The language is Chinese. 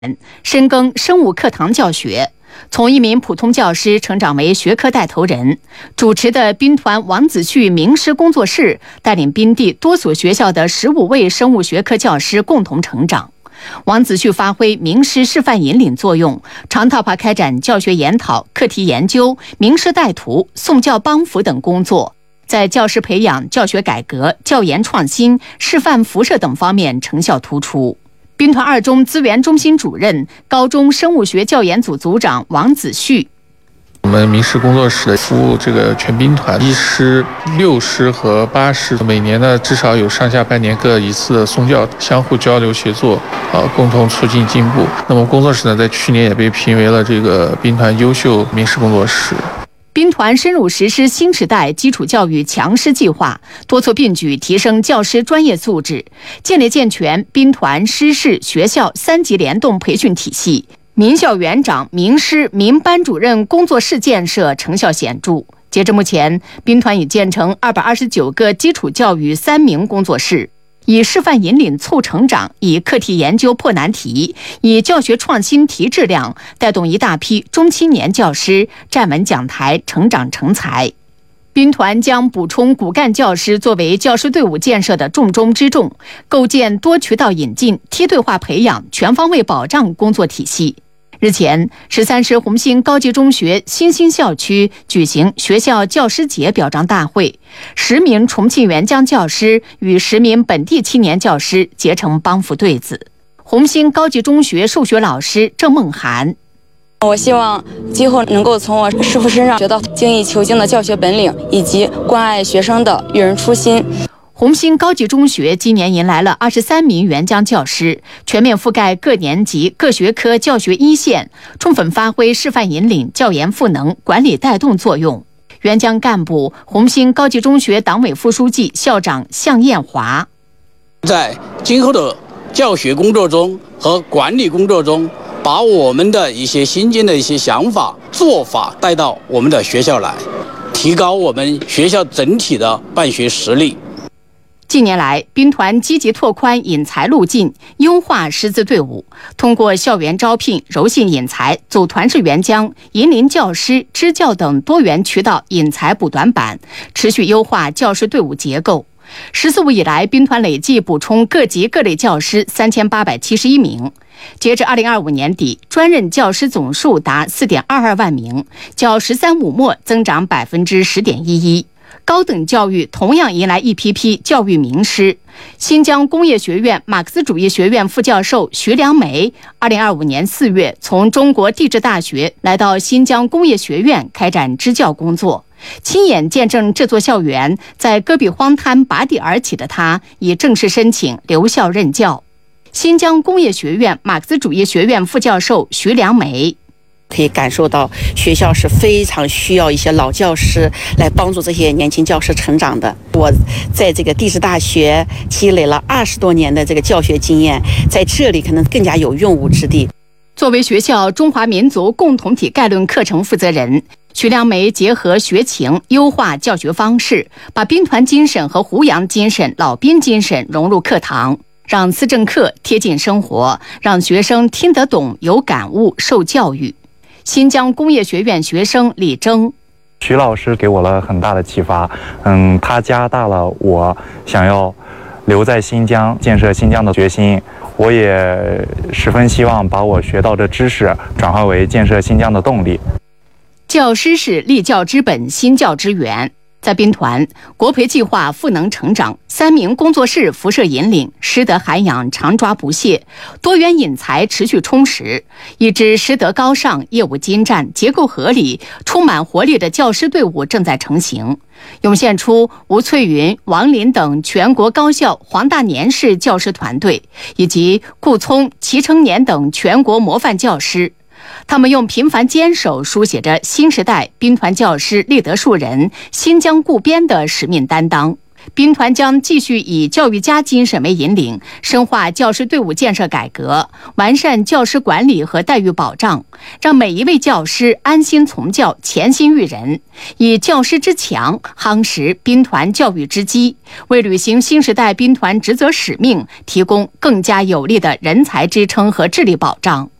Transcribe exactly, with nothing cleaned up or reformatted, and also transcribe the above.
深耕生物课堂教学，从一名普通教师成长为学科带头人。主持的兵团王子旭名师工作室带领兵地多所学校的十五位生物学科教师共同成长。王子旭发挥名师示范引领作用，常套化开展教学研讨、课题研究、名师带徒、送教帮扶等工作，在教师培养、教学改革、教研创新、示范辐射等方面成效突出。兵团二中资源中心主任、高中生物学教研组组长王子旭。 我们名师工作室服务这个全兵团一师、六师和八师，每年呢至少有上下半年各一次的送教，相互交流协作，啊，共同促进进步。那么工作室呢，在去年也被评为了这个兵团优秀名师工作室。 兵团深入实施新时代基础教育强师计划，多措并举提升教师专业素质，建立健全兵团师事学校三级联动培训体系。民校园长、名师、民班主任工作室建设成效显著。截至目前，兵团已建成二百二十九个基础教育三名工作室，以示范引领促成长，以课题研究破难题，以教学创新提质量，带动一大批中青年教师站稳讲台，成长成才。兵团将补充骨干教师作为教师队伍建设的重中之重，构建多渠道引进、梯队化培养、全方位保障工作体系。日前，十三师红星高级中学新兴校区举行学校教师节表彰大会，十名重庆援疆教师与十名本地青年教师结成帮扶对子。红星高级中学数学老师郑梦涵。 我希望今后能够从我师傅身上学到精益求精的教学本领，以及关爱学生的育人初心。 红星高级中学今年迎来了二十三名援疆教师，全面覆盖各年级各学科教学一线，充分发挥示范引领、教研赋能、管理带动作用。援疆干部红星高级中学党委副书记、校长向艳华。 在今后的教学工作中和管理工作中，把我们的一些新进的一些想法、做法带到我们的学校来，提高我们学校整体的办学实力。 近年来，兵团积极拓宽引才路径，优化师资队伍，通过校园招聘、柔性引才、组团式援疆、引领教师、支教等多元渠道引才补短板，持续优化教师队伍结构。“十四五”以来，兵团累计补充各级各类教师三千八百七十一名。截至二零二五年底，专任教师总数达四点二二万名，较“十三五”末增长百分之十点一一。高等教育同样迎来一批批教育名师。新疆工业学院马克思主义学院副教授徐良梅，二零二五年四月从中国地质大学来到新疆工业学院开展支教工作，亲眼见证这座校园在戈壁荒滩拔地而起的他，已正式申请留校任教。新疆工业学院马克思主义学院副教授徐良梅。 可以感受到学校是非常需要一些老教师来帮助这些年轻教师成长的。我在这个地质大学积累了二十多年的这个教学经验，在这里可能更加有用武之地。 作为学校中华民族共同体概论课程负责人，徐良梅结合学情优化教学方式，把兵团精神和胡杨精神、老兵精神融入课堂，让思政课贴近生活，让学生听得懂、有感悟、受教育。新疆工业学院学生李征。 徐老师给我了很大的启发，嗯，他加大了我想要留在新疆、建设新疆的决心。我也十分希望把我学到的知识转化为建设新疆的动力。 教师是立教之本、新教之源。在兵团，国培计划赋能成长，三名工作室辐射引领，师德涵养常抓不懈，多元引才持续充实，一支师德高尚、业务精湛、结构合理、充满活力的教师队伍正在成型，涌现出吴翠云、王林等全国高校黄大年式教师团队，以及顾聪、齐成年等全国模范教师。他们用平凡坚守书写着新时代兵团教师立德树人、新疆固边的使命担当。 兵团将继续以教育家精神为引领，深化教师队伍建设改革，完善教师管理和待遇保障，让每一位教师安心从教，潜心育人，以教师之强夯实兵团教育之基，为履行新时代兵团职责使命提供更加有力的人才支撑和智力保障。